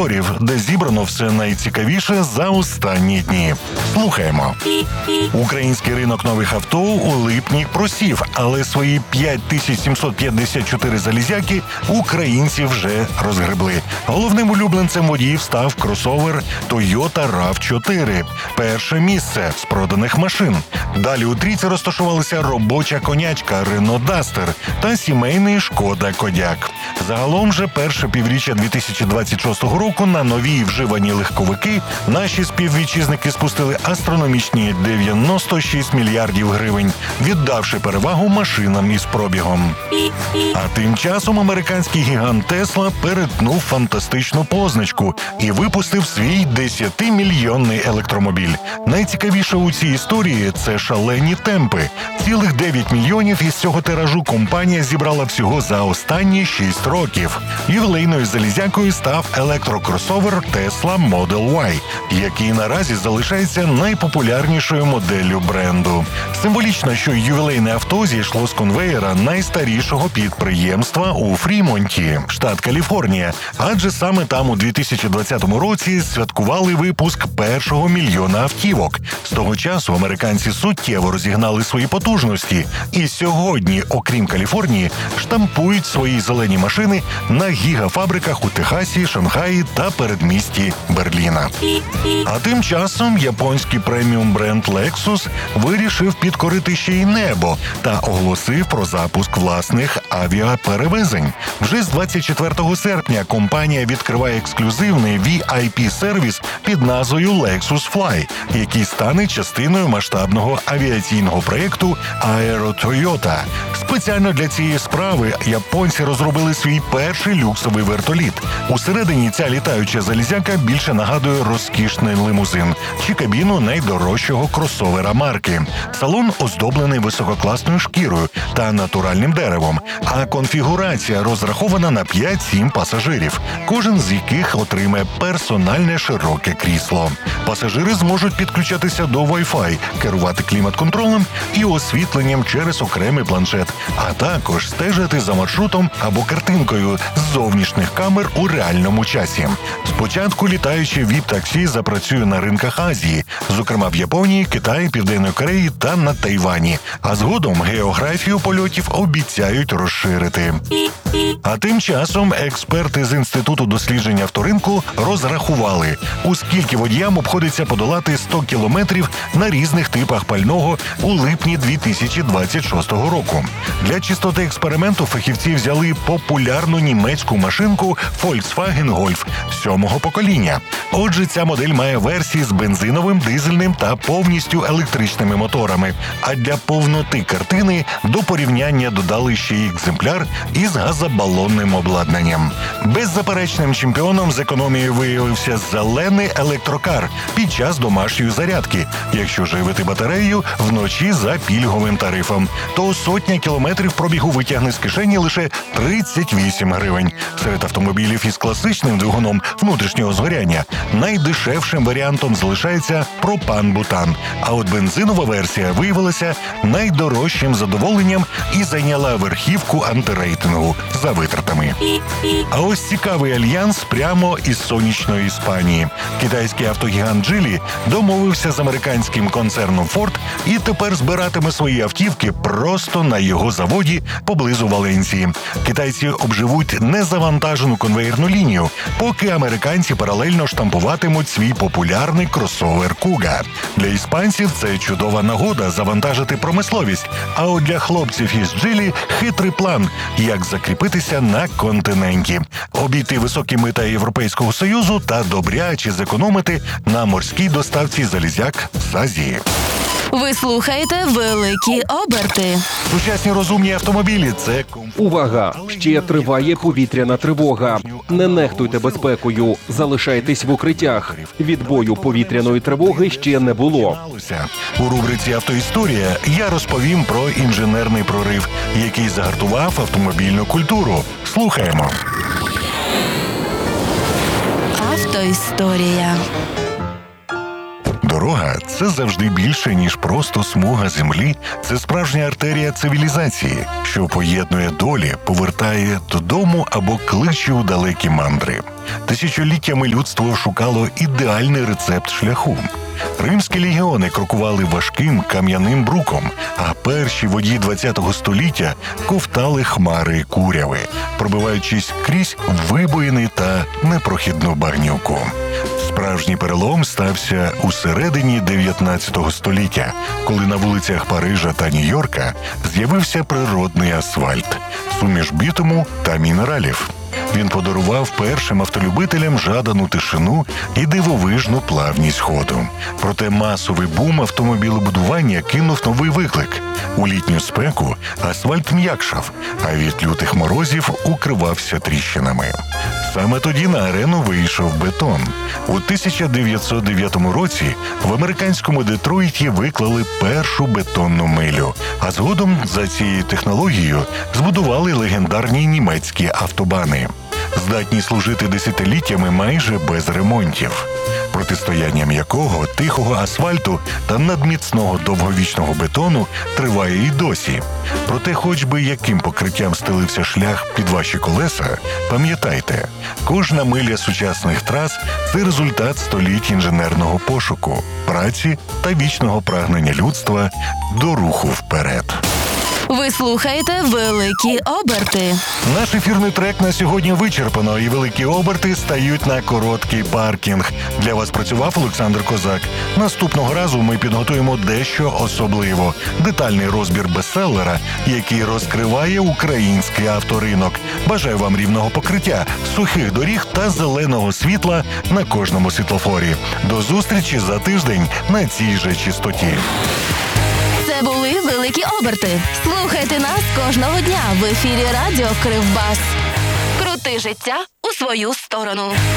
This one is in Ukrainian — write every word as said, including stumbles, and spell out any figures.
обзорів, де зібрано все найцікавіше за останні дні. Слухаємо. Український ринок нових авто у липні просів, але свої п'ять тисяч сімсот п'ятдесят чотири залізяки українці вже розгребли. Головним улюбленцем водіїв став кросовер Toyota рав чотири. Перше місце з проданих машин. Далі у трійці розташувалися робоча конячка Renault Duster та сімейний Шкода Кодяк. Загалом же перше півріччя дві тисячі двадцять шостого року на нові вживані легковики наші співвітчизники спустили астрономічні дев'яносто шість мільярдів гривень, віддавши перевагу машинам із пробігом. А тим часом американський гігант Tesla перетнув фантастичну позначку і випустив свій десятимільйонний електромобіль. Найцікавіше у цій історії – це шалені темпи. Цілих дев'ять мільйонів із цього тиражу компанія зібрала всього за останні шість років. Ювілейною залізякою став електрокросовер Tesla Model Y, який наразі залишається найпопулярнішою моделлю бренду. Символічно, що ювілейне авто зійшло з конвеєра найстарішого підприємства у Фрімонті, штат Каліфорнія, адже саме там у дві тисячі двадцятому році святкували випуск першого мільйона автівок. З того часу американці суттєво розігнали свої потужності і сьогодні, окрім Каліфорнії, штампують свої зелені машини на гігафабриках у Техасі, Шанхаї та передмісті Берліна. А тим часом японський преміум-бренд Lexus вирішив підкорити ще й небо та оголосив про запуск власних авіаперевезень. Вже з двадцять четвертого серпня компанія відкриває ексклюзивний ві ай пі-сервіс під назвою Lexus Fly, який стане частиною масштабного авіаційного проєкту Aero Toyota. Спеціально для цієї справи японці розробили свій перший люксовий вертоліт. Усередині ця літаюча залізяка більше нагадує розкішний лимузин чи кабіну найдорожчого кросовера марки. Салон оздоблений висококласною шкірою та натуральним деревом, а конфігурація розрахована на п'ять-сім пасажирів, кожен з яких отримає персональне широке крісло. Пасажири зможуть підключатися до Wi-Fi, керувати клімат-контролем і освітленням через окремий планшет, а також стежити за маршрутом або картинкою з зовнішніх камер у реальному часі. Спочатку літаюче віп-таксі запрацює на ринках Азії, зокрема в Японії, Китаї, Південної Кореї та на Тайвані. А згодом географію польотів обіцяють розширити. А тим часом експерти з Інституту дослідження авторинку розрахували, у скільки водіям обходиться подолати сто кілометрів на різних типах пального у липні дві тисячі двадцять шостого року. Для чистоти експерименту фахівці взяли популярну німецьку машинку Volkswagen Golf сьомого покоління. Отже, ця модель має версії з бензиновим, дизельним та повністю електричними моторами. А для повноти картини до порівняння додали ще й екземпляр із газобалонним обладнанням. Беззаперечним чемпіоном з економії виявився зелений електрокар під час домашньої зарядки. Якщо живити батарею вночі за пільговим тарифом, то сотня кілометрів пробігу витягне з кишені лише тридцять вісім гривень. Серед автомобілів із класичним двигуном внутрішнього згоряння найдешевшим варіантом залишається пропан-бутан. А от бензинова версія виявилася найдорожчим задоволенням і зайняла верхівку антирейтингу за витратами. А ось цікавий альянс прямо із сонячної Іспанії. Китайський автогігант Geely домовився з американським концерном Ford і тепер збиратиме свої автівки просто на його заводі поблизу Валенсії. Китайці обживуть незавантажену конвеєрну лінію, поки американці паралельно штампуватимуть свій популярний кросовер Kuga. Для іспанців це чудова нагода завантажити промисловість, а от для хлопців із Geely хитрий план, як закріпитися на континенті, обійти високі мита Європейського Союзу та добряче зекономити на морській доставці залізяк з Азії. Ви слухаєте «Великі оберти». Сучасні розумні автомобілі – це... Увага! Ще триває повітряна тривога. Не нехтуйте безпекою. Залишайтесь в укриттях. Відбою повітряної тривоги ще не було. У рубриці «Автоісторія» я розповім про інженерний прорив, який загартував автомобільну культуру. Слухаємо. Автоісторія. дорога – це завжди більше, ніж просто смуга землі. Це справжня артерія цивілізації, що поєднує долі, повертає додому або кличе у далекі мандри. Тисячоліттями людство шукало ідеальний рецепт шляху. Римські легіони крокували важким кам'яним бруком, а перші водії ХХ століття ковтали хмари куряви, пробиваючись крізь вибоїни та непрохідну багнюку. Справжній перелом стався у середині дев'ятнадцятого століття, коли на вулицях Парижа та Нью-Йорка з'явився природний асфальт, суміш бітуму та мінералів. Він подарував першим автолюбителям жадану тишину і дивовижну плавність ходу. Проте масовий бум автомобілебудування кинув новий виклик. У літню спеку асфальт м'якшав, а від лютих морозів укривався тріщинами. Саме тоді на арену вийшов бетон. У тисяча дев'ятсот дев'ятому році в американському Детройті виклали першу бетонну милю, а згодом за цією технологією збудували легендарні німецькі автобани, здатні служити десятиліттями майже без ремонтів. Протистояння м'якого, тихого асфальту та надміцного довговічного бетону триває і досі. Проте хоч би яким покриттям стелився шлях під ваші колеса, пам'ятайте, кожна миля сучасних трас – це результат століть інженерного пошуку, праці та вічного прагнення людства до руху вперед. Ви слухаєте «Великі оберти». Наш ефірний трек на сьогодні вичерпано, і великі оберти стають на короткий паркінг. Для вас працював Олександр Козак. Наступного разу ми підготуємо дещо особливо. Детальний розбір бестселера, який розкриває український авторинок. Бажаю вам рівного покриття, сухих доріг та зеленого світла на кожному світлофорі. До зустрічі за тиждень на цій же частоті. Це були «Великі оберти». Слухайте нас кожного дня в ефірі радіо «Кривбас». Крути життя у свою сторону.